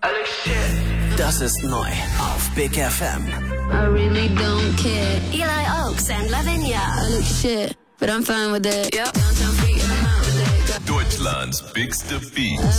Das ist neu auf Big FM. I really don't care. Eli Oaks and Lavinia. I look shit, but I'm fine with that. Yep. Downtown freak, I'm out with that. Deutschlands bigste Beat.